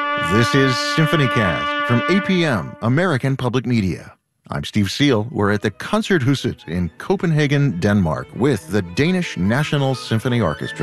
This is SymphonyCast from APM, American Public Media. I'm Steve Seal. We're at the Concerthuset in Copenhagen, Denmark, with the Danish National Symphony Orchestra.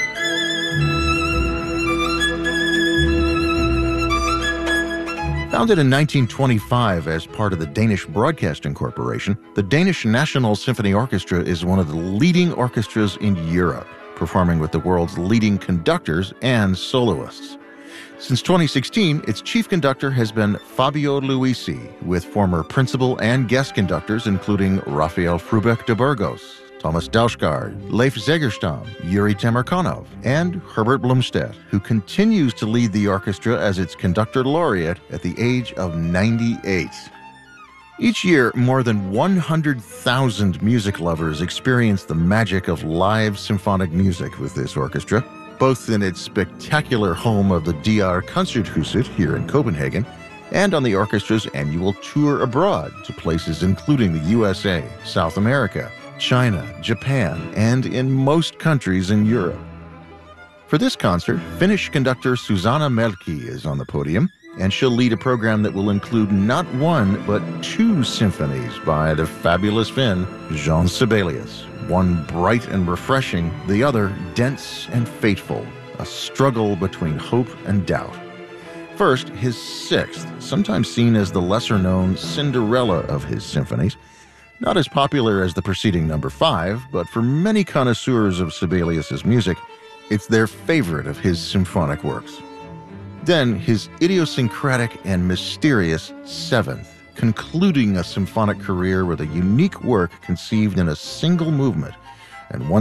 Founded in 1925 as part of the Danish Broadcasting Corporation, the Danish National Symphony Orchestra is one of the leading orchestras in Europe, performing with the world's leading conductors and soloists. Since 2016, its chief conductor has been Fabio Luisi, with former principal and guest conductors including Rafael Frubeck de Burgos, Thomas Dausgaard, Leif Segerstam, Yuri Temirkanov, and Herbert Blomstedt, who continues to lead the orchestra as its conductor laureate at the age of 98. Each year, more than 100,000 music lovers experience the magic of live symphonic music with this orchestra, both in its spectacular home of the DR Concerthuset here in Copenhagen and on the orchestra's annual tour abroad to places including the USA, South America, China, Japan, and in most countries in Europe. For this concert, Finnish conductor Susanna Melki is on the podium, and she'll lead a program that will include not one, but two symphonies by the fabulous Finn, Jean Sibelius. One bright and refreshing, the other dense and fateful, a struggle between hope and doubt. First, his sixth, sometimes seen as the lesser-known Cinderella of his symphonies. Not as popular as the preceding number 5, but for many connoisseurs of Sibelius's music, it's their favorite of his symphonic works. Then, his idiosyncratic and mysterious seventh, concluding a symphonic career with a unique work conceived in a single movement and one